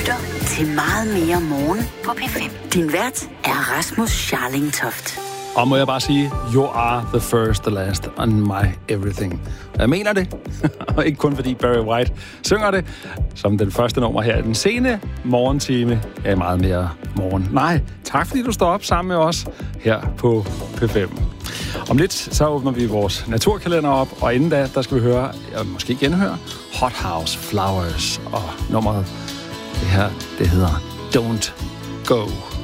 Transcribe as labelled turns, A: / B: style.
A: lytter til Meget Mere Morgen på P5. Din vært er Rasmus Scharling-Toft.
B: Og må jeg bare sige, you are the first, the last, and my everything. Jeg mener det, og ikke kun fordi Barry White synger det, som den første nummer her i den sene morgentime af Meget Mere Morgen. Nej, tak fordi du står op sammen med os her på P5. Om lidt, så åbner vi vores naturkalender op, og inden da, der skal vi høre, måske genhøre, Hot House Flowers, og nummeret, det her, det hedder Don't Go.